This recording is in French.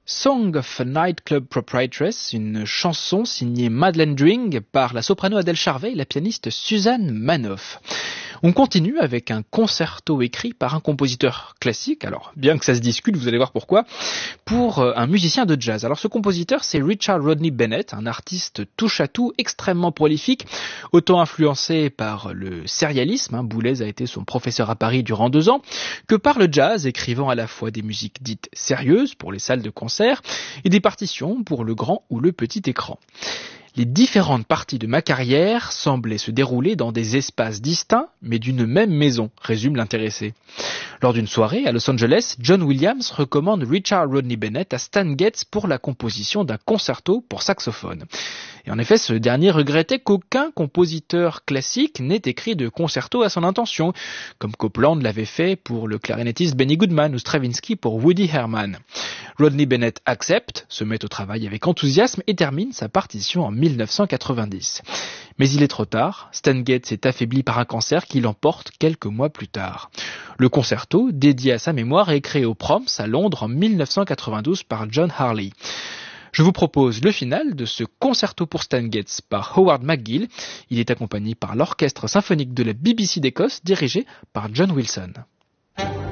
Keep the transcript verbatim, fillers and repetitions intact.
Song of a Nightclub Proprietress, une chanson signée Madeleine Dring par la soprano Adèle Charvet et la pianiste Suzanne Manoff. On continue avec un concerto écrit par un compositeur classique, alors bien que ça se discute, vous allez voir pourquoi, pour un musicien de jazz. Alors ce compositeur, c'est Richard Rodney Bennett, un artiste touche-à-tout extrêmement prolifique, autant influencé par le sérialisme, hein, Boulez a été son professeur à Paris durant deux ans, que par le jazz, écrivant à la fois des musiques dites sérieuses pour les salles de concert et des partitions pour le grand ou le petit écran. Les différentes parties de ma carrière semblaient se dérouler dans des espaces distincts, mais d'une même maison, résume l'intéressé. Lors d'une soirée à Los Angeles, John Williams recommande Richard Rodney Bennett à Stan Getz pour la composition d'un concerto pour saxophone. Et en effet, ce dernier regrettait qu'aucun compositeur classique n'ait écrit de concerto à son intention, comme Copland l'avait fait pour le clarinettiste Benny Goodman ou Stravinsky pour Woody Herman. Rodney Bennett accepte, se met au travail avec enthousiasme et termine sa partition en mille neuf cent quatre-vingt-dix. Mais il est trop tard, Stan Getz est affaibli par un cancer qui l'emporte quelques mois plus tard. Le concerto, dédié à sa mémoire, est créé au Proms à Londres en mille neuf cent quatre-vingt-douze par John Harley. Je vous propose le final de ce concerto pour Stan Getz par Howard McGill. Il est accompagné par l'Orchestre symphonique de la B B C d'Écosse dirigé par John Wilson.